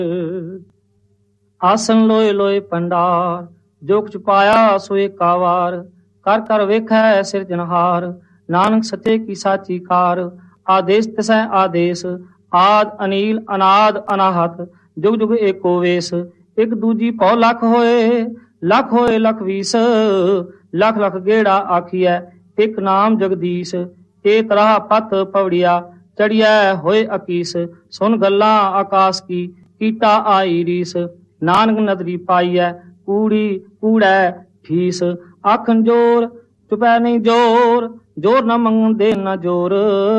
ਆਸਨ ਲੋਏ ਲੋਏ ਭੰਡਾਰ, ਜੋ ਕੁਛ ਪਾਇਆ ਸੋ ਏਕਾ ਵਾਰ। ਕਰ ਕਰ ਵੇਖੈ ਸਿਰਜਣਹਾਰ, ਨਾਨਕ ਸੱਚੇ ਕੀ ਸਾਚੀ ਕਾਰ। ਆਦੇਸ ਤਿਸੈ ਆਦੇਸ, ਆਦ ਅਨੀਲ ਅਨਾਦ ਅਨਾਹਤ। ਜੁਗ ਜੁਗ ਏਕੋ ਵੇਸ, ਇੱਕ ਦੂਜੀ ਭਉ ਲੱਖ ਹੋਏ। ਲੱਖ ਹੋਏ ਲੱਖ ਵੀਸ, ਲੱਖ ਲੱਖ ਗੇੜਾ ਆਖੀਐ, ਇੱਕ ਨਾਮ ਜਗਦੀਸ਼। ਇਹ ਤਰ੍ਹਾਂ ਪਤ ਪਵੜੀਆ, ਚੜੀਐ ਹੋਏ ਅਕੀਸ। ਸੁਨ ਗੱਲਾਂ ਆਕਾਸ ਕੀ, ਕੀਟਾ ਆਈ ਰੀਸ। ਨਾਨਕ ਨਦਰੀ ਪਾਈਐ, ਕੂੜੀ ਕੂੜੈ ਠੀਸ। ਆਖਣ ਜੋਰ ਚੁਪੈ ਨਹੀਂ ਜੋਰ, ਜੋਰ ਨ ਮੰਗਣ ਦੇ ਨ ਜੋਰ।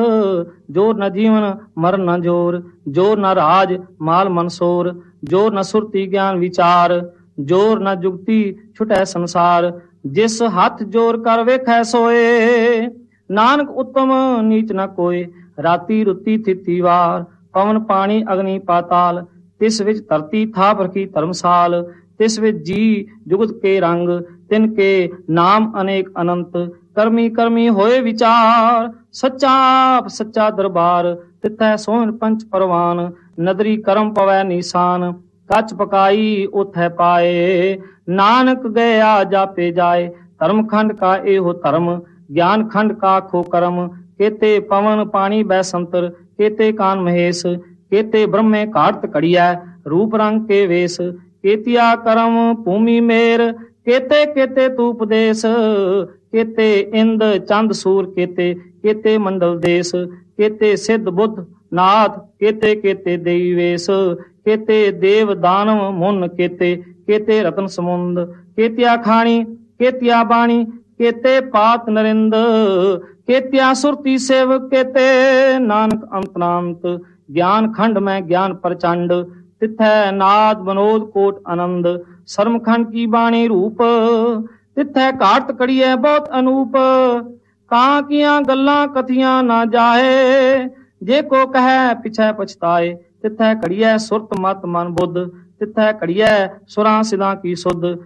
ਜੋਰ ਨ ਜੀਵਨ ਮਰਨ ਨ ਜੋਰ, ਜੋਰ ਨ ਰਾਜ ਮਾਲ ਮਨਸੋਰ। ਜੋਰ ਨ ਸੁਰਤੀ ਗਿਆਨ ਵਿਚਾਰ, ਜੋਰ ਨ ਜੁਗਤੀ ਛੁਟੈ ਸੰਸਾਰ। ਜਿਸ ਹੱਥ ਜੋਰ ਕਰ ਵੇਖੈ ਸੋਏ, ਨਾਨਕ ਉੱਤਮ ਨੀਚ ਨ ਕੋਏ। ਰਾਤੀ ਰੁੱਤੀ ਥਿਤੀ ਵਾਰ, ਪਵਨ ਪਾਣੀ ਅਗਨੀ ਪਾਤਾਲ। ਤਿਸ ਵਿੱਚ ਧਰਤੀ ਥਾਪ ਰਖੀ ਧਰਮਸਾਲ। ਤਿਸ ਵਿੱਚ ਜੀ ਜੁਗਤ ਕੇ ਰੰਗ, ਤਿਨ ਕੇ ਨਾਮ ਅਨੇਕ ਅਨੰਤ। ਕਰਮੀ ਕਰਮੀ ਹੋਏ ਵਿਚਾਰ, ਸੱਚਾ ਆਪ ਸੱਚਾ ਦਰਬਾਰ। ਤਿਥੈ ਸੋਹਣ ਪੰਚ ਪਰਵਾਨ, ਨਦਰੀ ਕਰਮ ਪਵੈ ਨੀਸਾਨ। ਕੱਚ ਪਕਾਈ ਉਥੈ ਪਾਏ, ਨਾਨਕ ਗਿਆ ਜਾਪੇ ਜਾਏ। ਧਰਮ ਖੰਡ ਕਾ ਇਹੋ ਧਰਮ, ਗਿਆਨ ਖੰਡ ਕਾ ਖੋ ਕਰਮ। केते पवन पानी बैसंतर, केते कान महेश। केते ब्रह्मे घाट कड़िया, रूप रंग के वेश। केतिया करम भूमि मेर, केते केते तूपदेश। केते इंद चंद सूर, केते केते मंडल देश। केते सिद्ध बुद्ध नाथ, केते केते देवी वेश। केते देव दानव मुन, केते केते रतन समुंद। केतिया खाणी केतिया बाणी, केते पात नरिंद। केतिया सुरती सेवक, केते नानक अंतनांत। ज्ञान खंड में ज्ञान प्रचंड, तिथै नाद बनोद कोट आनंद। शर्म खंड की बाणी रूप, तिथै घाट कड़िए बहुत अनूप। कां किया गल्लां कथियां ना जाए, जे को कहे पिछै पछताए। तिथै कड़िए सुरत मत मन बुद्ध, तिथै कड़िए सुरां सिदां की सुध।